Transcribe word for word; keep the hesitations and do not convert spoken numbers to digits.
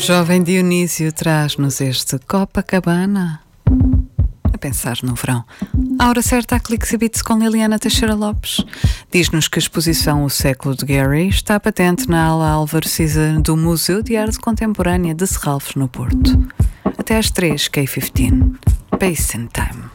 Jovem Dionísio traz-nos este Copacabana. A pensar no verão. A hora certa, a Clicks e Beats com Liliana Teixeira Lopes. Diz-nos que a exposição O Século de Gary está patente na ala Álvaro Siza do Museu de Arte Contemporânea de Serralves, no Porto. Até às três, K quinze. Basin Time.